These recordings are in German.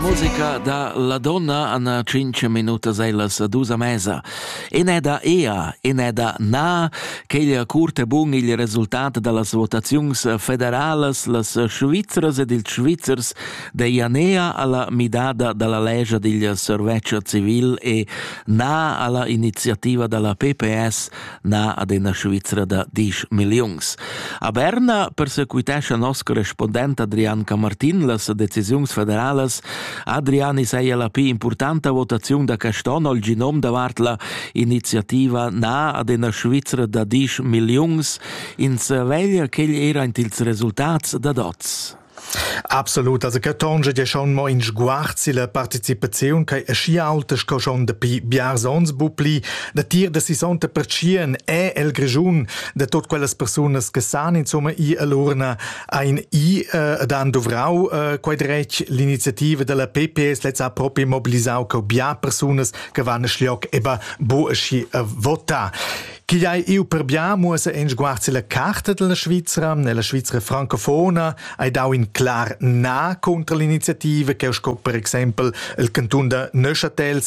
Musica da La Donna a 5 minuti eilas 2:30. In è da EA, in è da NA, che il curte bun il risultato delle votazioni federali, las Svizzers ed il Svizzers de Anea alla midada della legge del servizio civil e NA alla iniziativa della PPS, NA ad una Svizzera da 10 milioni. A Berna perseguitesce il nostro corrispondente Adrian Camartin las decisioni federali. Adriani sei la più importante votazione da Castono il genome davart la iniziativa NA ad una Svizzera da 10 milioni in sveglia che era in il risultato da dots. Absolut, also che tonge ja schon mo in sguarzi la partecipazione che è schi alta sco schon de pi biarsons bupli da tir de 60% è el grigiun de tot quelles personas che san insomma I allorna ein dan dovrau quai drech l'iniziativa della PPS let's ha proprio mobilisau co bia personas che vanno schliok eba bo schi vota. Chi io per bia muosa in sguarzi la carta della Svizzera, nella Svizzera francofona, hai dau in clar na contro l'iniziativa, che ho per esempio il canton de Neuchâtel,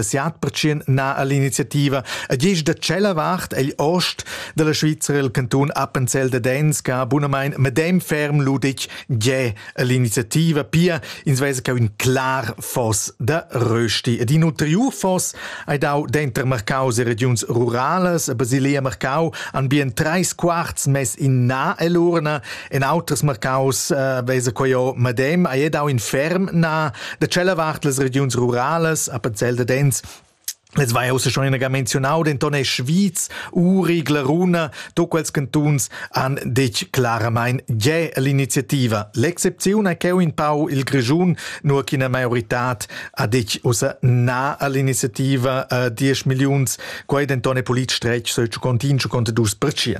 67% na all'iniziativa, e gies da cella vart, el ost della Svizzera, il canton Appenzell de Dens, che buonamain medem ferm ludic ge all'iniziativa, pia in svesa che in clar fos da rösti. Ed in ulterior fos, hai dau denter marcause regions rurales, Basilia Marcau an bien 3/4 mes in na elurna en auters Marcaus vesa coio medem a jedau in ferm na de cella vartles regions rurales Appenzell de Dens. Les vai außer schon in menzionau den tonne Schwyz, Uri, Glaruna, to quels cantons an dich claramain ge l'iniziativa. L'excepzione è che in pau il Grigiun nur che in majorità a dich außer na all'iniziativa 10 milioni, quai den tonne politstrech so ci continu conta 2%.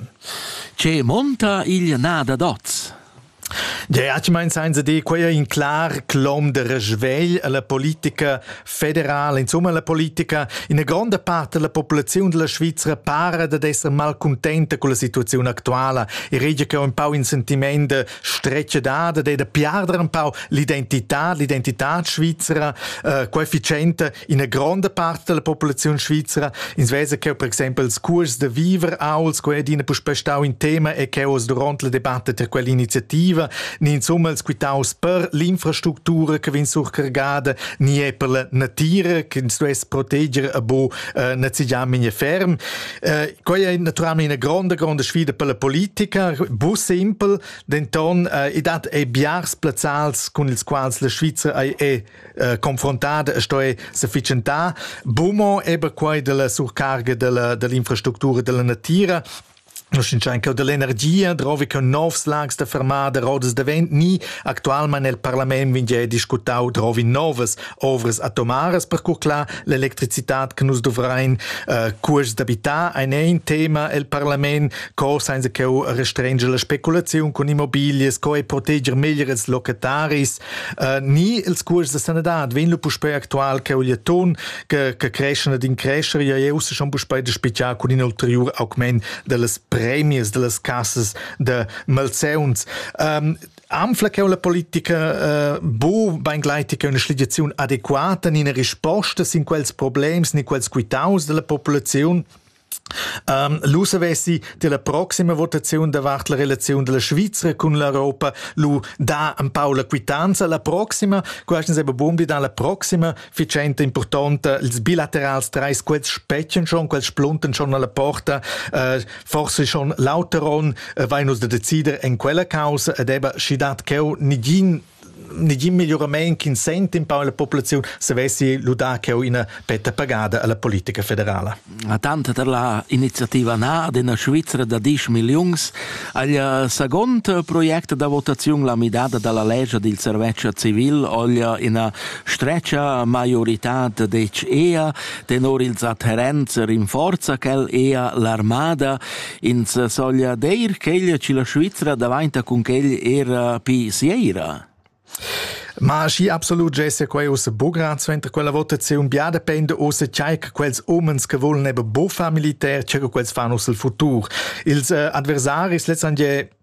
Che monta il na da dots. Ja, ich meine, seien sie die, quella in klar clom de resvegl alla politica federale, insomma la politica, in una grande parte della popolazione della Svizzera pare ad essere malcontenta con la situazione attuale e rege che un po' in sentimento strecce dada, da perdere un po' l'identità svizzera, coefficiente in una grande parte della popolazione svizzera, in svesa che per esempio il curs de vivere auls, quella di ne puspestau in tema e che os durante la debatte tra quell'iniziativa ni insomma ils quitaus per l'infrastruttura che vin surcargada ni è per la natura che si deve proteggere a bo nazigiamine ferm. Quella è naturalmente una grande sfida per la politica, bo simple, denton idat è biars plazzals con ils quals la Svizzera è confrontata sto è sufficientà, bomo eba quai della surcarga dell'infrastruttura della natura. Nos c'è anche dell'energia, trovi che novs lags da fermada rodas de vent, ni actualmente nel Parlament vinge discutau trovi novas ovras atomaras, per cui là l'elettricità che nos dovrain curs d'abità è un tema il Parlament, co senza che restringe la speculazione con immobilies, co e protegger meglio els locataris, ni ils curs de sanità, ven lo puspe actual che il ton che crescen ad increscer, ja eus schon puspe de special con in ulterior augment delles premies delle casse de malseuns. Amfla che la politica bo ben gleiti che una sligiazione adequata in una risposta sin quels problems ni quels quitaus della popolazione. Lu savessi della prossima votazione davart la relazione della Svizzera con l'Europa, lu da un po' la quittanza, la prossima, questo è bombi da la prossima ficenda importante, ils bilaterals treis, quels specchien schon, quels splunten schon alla porta, forse schon lauteron, vai nos da decidere in quella causa, ed eba scidat cheu nigin miglioramento che sente un po' la popolazione se avessi l'udà che ho una petta pagata alla politica federale. A tante per la iniziativa NA della Svizzera da 10 milioni, al secondo progetto da votazione la midata dalla legge del servizio civil olha in una streccia maggiorità di EA, tenor il adherenza rinforza che EA l'armada in soglia dir che la Svizzera davanti con che era più siera. Ma sì, absolut, Jesse, quei aus Bograz, mentre quella votazione bia dipende aus che quels omens che volen eben bofa militär, che quels fan aus il futur. Ils adversaris letztendlich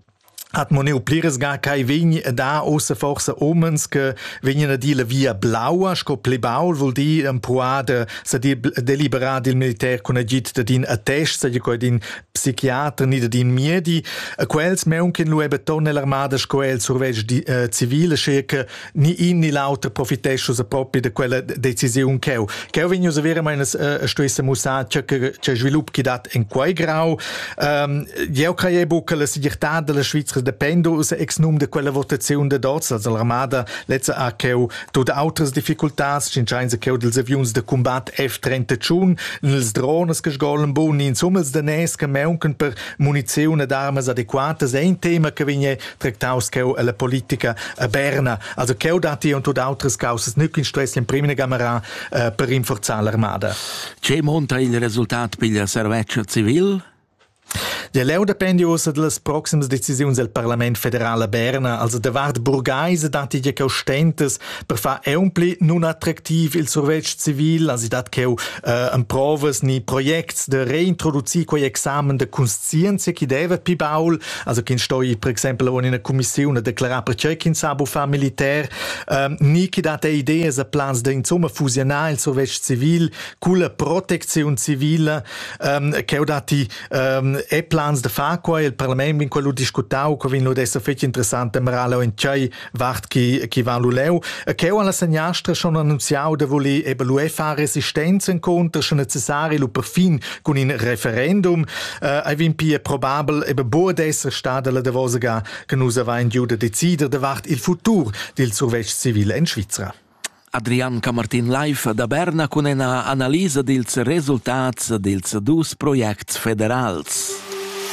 hat man neu plires gar kai vign da ossa forsa omens che vengono di la via blaua sco plebaul vuol di un poade sa di deliberat il militaire con agit da din attest sa di co din psichiatra ni da din miedi quels meunchen lu ebe tonne l'armada sco el surveg di civile che ni in ni l'auter profitescho sa proprio de quella decisione che vengono a avere meines stessa musacia che svilup che dat in quai grau io credo che la sicurezza della Svizzera depende ex num de quella votazione de dots, also l'armada letza ha cheu tut autras difficultats, cinchainza cheu dels avions de combat F-31, nels drones che sgolen bun, insomma de nes che meunchen per munizione d'armas adequatas, è un tema che viene tractaus cheu alla politica a Berna, also cheu dati und tut autras causas, nicht in stress in primina gamera per rinforzare l'armada. C'è monta il risultato per il servizio civil? Ja, leu depende ossa delle proximas decisioni del Parlament federale a Berna, also de Vart Burgheise dati ja che ostentes per fa eunpli non attraktiv il survetsch civil, also dat che provas ni projects de reintroduzi quei examen de conscienza che deve pi baul, also che stoi per esempio in una commissione declarar per che in sabo fa militaire, ni che dat ideas a plans de insomma fusionar il survetsch civil con la protezione civile, che dati e plans de fa qua il Parlament in quello discutau che vin lo dessa fece interessante maralo in chai vart chi va luleu che alla segnastra schon annunziau de voli e lu fa resistenza incontro schon necessari lu per fin con in referendum ai vin pi probabel e bo dessa stadele de vosega che nusa va in giuda decider de vart il futur del survetsch civile in Svizzera. Adrian Camartin live da Berna con una analisi dels resultats dels dus projects federals.